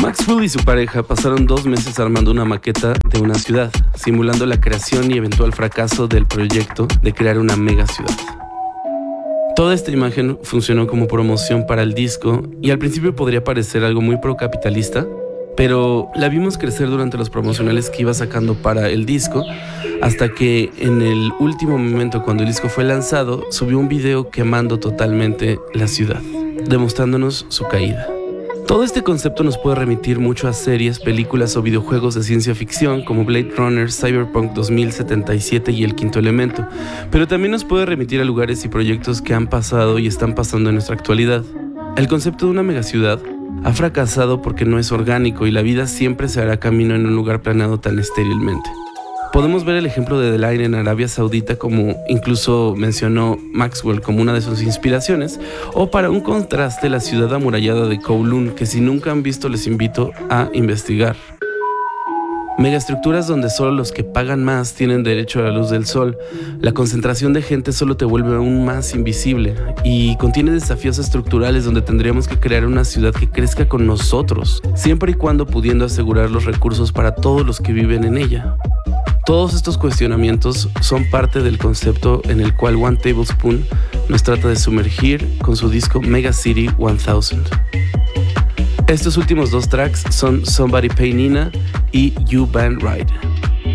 Maxwell y su pareja pasaron 2 meses armando una maqueta de una ciudad, simulando la creación y eventual fracaso del proyecto de crear una mega ciudad. Toda esta imagen funcionó como promoción para el disco y al principio podría parecer algo muy procapitalista, pero la vimos crecer durante los promocionales que iba sacando para el disco, hasta que en el último momento, cuando el disco fue lanzado, subió un video quemando totalmente la ciudad, demostrándonos su caída. Todo este concepto nos puede remitir mucho a series, películas o videojuegos de ciencia ficción como Blade Runner, Cyberpunk 2077 y El Quinto Elemento, pero también nos puede remitir a lugares y proyectos que han pasado y están pasando en nuestra actualidad. El concepto de una megaciudad ha fracasado porque no es orgánico y la vida siempre se hará camino en un lugar planeado tan estérilmente. Podemos ver el ejemplo de The Line en Arabia Saudita, como incluso mencionó Maxwell como una de sus inspiraciones, o para un contraste la ciudad amurallada de Kowloon, que si nunca han visto les invito a investigar. Megaestructuras donde solo los que pagan más tienen derecho a la luz del sol. La concentración de gente solo te vuelve aún más invisible y contiene desafíos estructurales donde tendríamos que crear una ciudad que crezca con nosotros, siempre y cuando pudiendo asegurar los recursos para todos los que viven en ella. Todos estos cuestionamientos son parte del concepto en el cual One Tablespoon nos trata de sumergir con su disco Mega City 1000. Estos últimos 2 tracks son Somebody Pay Nina y You Band Ride.